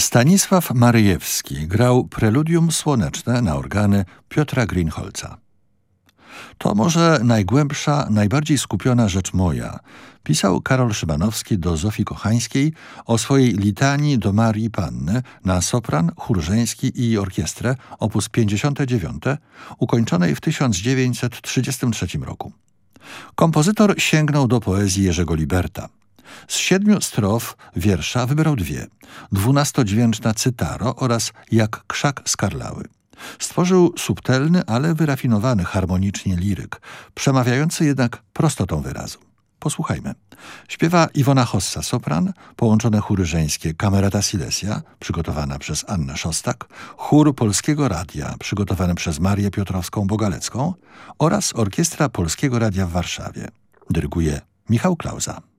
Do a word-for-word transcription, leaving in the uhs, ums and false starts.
Stanisław Maryjewski grał Preludium Słoneczne na organy Piotra Greenholza. To może najgłębsza, najbardziej skupiona rzecz moja, pisał Karol Szymanowski do Zofii Kochańskiej o swojej litanii do Marii Panny na sopran, chór żeński i orkiestrę op. pięćdziesiąte dziewiąte, ukończonej w tysiąc dziewięćset trzydziestym trzecim roku. Kompozytor sięgnął do poezji Jerzego Liberta. Z siedmiu strof wiersza wybrał dwie: dwunastodźwięczna Cytaro oraz Jak krzak skarlały. Stworzył subtelny, ale wyrafinowany harmonicznie liryk, przemawiający jednak prostotą wyrazu. Posłuchajmy. Śpiewa Iwona Hossa, sopran, połączone chóry żeńskie Camerata Silesia, przygotowana przez Annę Szostak, chór Polskiego Radia, przygotowany przez Marię Piotrowską-Bogalecką oraz Orkiestra Polskiego Radia w Warszawie. Dyryguje Michał Klauza.